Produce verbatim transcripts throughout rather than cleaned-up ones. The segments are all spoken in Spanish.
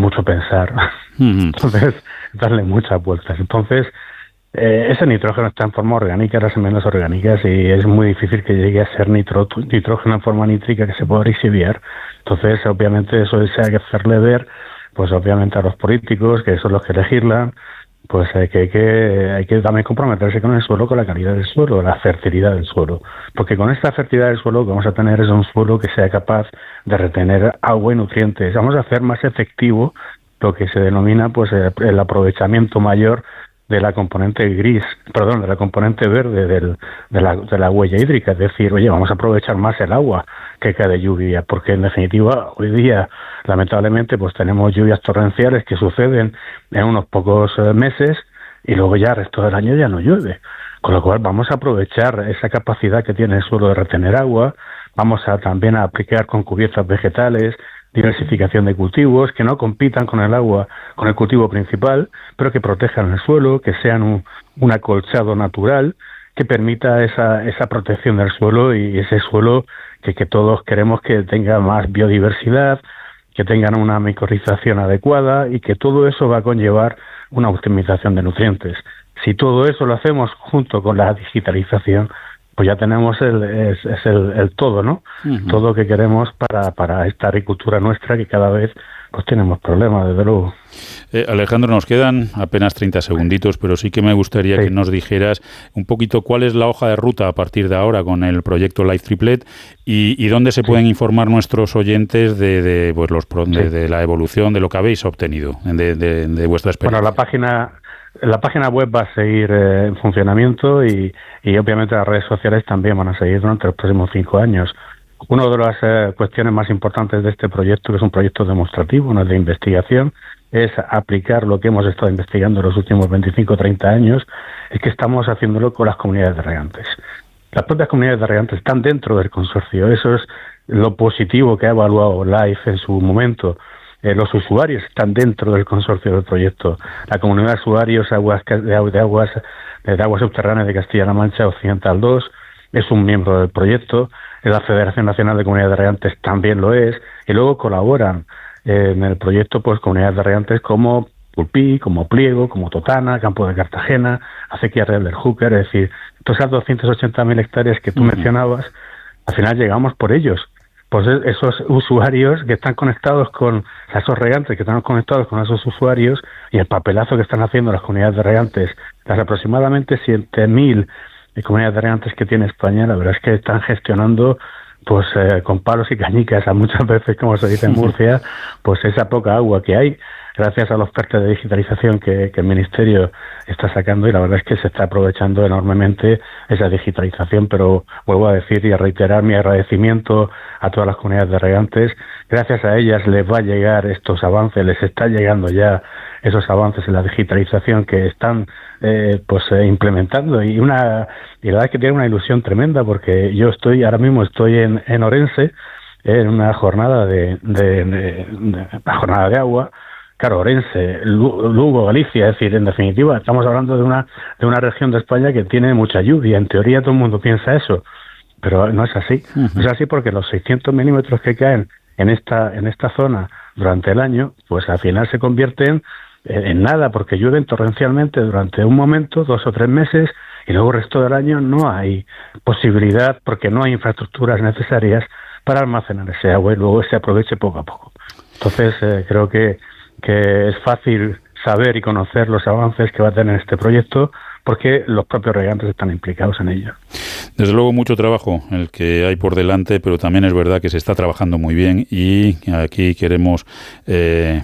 mucho pensar. Mm. Entonces, darle muchas vueltas. Entonces, eh, ese nitrógeno está en forma orgánica, las enmiendas orgánicas, y es muy difícil que llegue a ser nitro, nitrógeno en forma nítrica que se pueda lixiviar. Entonces, obviamente, eso es, hay que hacerle ver, pues obviamente a los políticos, que son los que legislan, pues hay que, hay que hay que también comprometerse con el suelo, con la calidad del suelo, la fertilidad del suelo, porque con esta fertilidad del suelo lo que vamos a tener es un suelo que sea capaz de retener agua y nutrientes. Vamos a hacer más efectivo lo que se denomina pues el aprovechamiento mayor de la componente gris, perdón, de la componente verde del, de, la, de la huella hídrica, es decir, oye, vamos a aprovechar más el agua que cae de lluvia, porque en definitiva hoy día lamentablemente pues tenemos lluvias torrenciales que suceden en unos pocos meses y luego ya el resto del año ya no llueve, con lo cual vamos a aprovechar esa capacidad que tiene el suelo de retener agua, vamos a también a aplicar con cubiertas vegetales, diversificación de cultivos que no compitan con el agua, con el cultivo principal, pero que protejan el suelo, que sean un, un acolchado natural, que permita esa, esa protección del suelo y ese suelo que, que todos queremos que tenga más biodiversidad, que tengan una micorrización adecuada y que todo eso va a conllevar una optimización de nutrientes. Si todo eso lo hacemos junto con la digitalización, pues ya tenemos el, es, es el, el todo, ¿no? Uh-huh. Todo que queremos para, para esta agricultura nuestra, que cada vez pues tenemos problemas, desde luego. Eh, Alejandro, nos quedan apenas treinta segunditos, pero sí que me gustaría sí. que nos dijeras un poquito cuál es la hoja de ruta a partir de ahora con el proyecto Life Triplet y, y dónde se sí. pueden informar nuestros oyentes de, de, pues los, de, sí. de la evolución, de lo que habéis obtenido, de, de, de vuestra experiencia. Bueno, la página... La página web va a seguir eh, en funcionamiento y, y obviamente las redes sociales también van a seguir durante los próximos cinco años. Una de las eh, cuestiones más importantes de este proyecto, que es un proyecto demostrativo, no es de investigación, es aplicar lo que hemos estado investigando en los últimos veinticinco o treinta años, es que estamos haciéndolo con las comunidades de regantes. Las propias comunidades de regantes están dentro del consorcio, eso es lo positivo que ha evaluado Life en su momento. Eh, los usuarios están dentro del consorcio del proyecto. La comunidad de usuarios aguas, de, aguas, de aguas subterráneas de Castilla-La Mancha Occidental dos es un miembro del proyecto. La Federación Nacional de Comunidades de Regantes también lo es. Y luego colaboran eh, en el proyecto pues comunidades de regantes como Pulpí, como Pliego, como Totana, Campo de Cartagena, Acequia Real del Júcar. Es decir, todas esas doscientas ochenta mil hectáreas que tú uh-huh. mencionabas, al final llegamos por ellos. Pues esos usuarios que están conectados con, esos regantes que están conectados con esos usuarios y el papelazo que están haciendo las comunidades de regantes, las aproximadamente siete mil comunidades de regantes que tiene España, la verdad es que están gestionando pues eh, con palos y cañicas, a muchas veces, como se dice en Murcia, pues esa poca agua que hay, gracias a los ofertas de digitalización que, que el Ministerio está sacando, y la verdad es que se está aprovechando enormemente esa digitalización, pero vuelvo a decir y a reiterar mi agradecimiento a todas las comunidades de regantes. Gracias a ellas les va a llegar estos avances, les está llegando ya esos avances en la digitalización que están eh, pues eh, implementando, y una y la verdad es que tiene una ilusión tremenda, porque yo estoy ahora mismo estoy en, en Orense eh, en una jornada de, de, de, de una jornada de agua. Claro, Orense, Lugo, Galicia, es decir, en definitiva, estamos hablando de una de una región de España que tiene mucha lluvia. En teoría todo el mundo piensa eso, pero no es así. Uh-huh. No es así porque los seiscientos milímetros que caen en esta en esta zona durante el año, pues al final se convierten en, en nada, porque llueven torrencialmente durante un momento, dos o tres meses, y luego el resto del año no hay posibilidad, porque no hay infraestructuras necesarias para almacenar ese agua y luego se aproveche poco a poco. Entonces, eh, creo que que es fácil saber y conocer los avances que va a tener este proyecto, porque los propios regantes están implicados en ello. Desde luego mucho trabajo el que hay por delante, pero también es verdad que se está trabajando muy bien, y aquí queremos eh,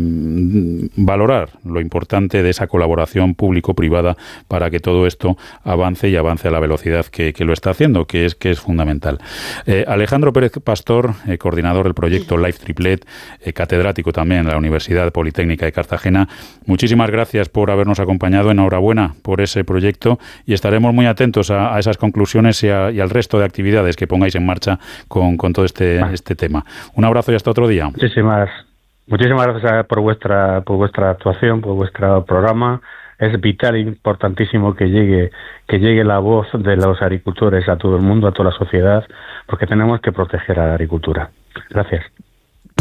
valorar lo importante de esa colaboración público-privada para que todo esto avance y avance a la velocidad que, que lo está haciendo, que es que es fundamental. Eh, Alejandro Pérez Pastor, eh, coordinador del proyecto Life Triplet, eh, catedrático también en la Universidad Politécnica de Cartagena, muchísimas gracias por habernos acompañado. Enhorabuena por ese proyecto, y estaremos muy atentos a, a esas conclusiones y, a, y al resto de actividades que pongáis en marcha con, con todo este, este tema. Un abrazo y hasta otro día. Muchísimas, muchísimas gracias por vuestra, por vuestra actuación, por vuestro programa. Es vital e importantísimo que llegue, que llegue la voz de los agricultores a todo el mundo, a toda la sociedad, porque tenemos que proteger a la agricultura. Gracias.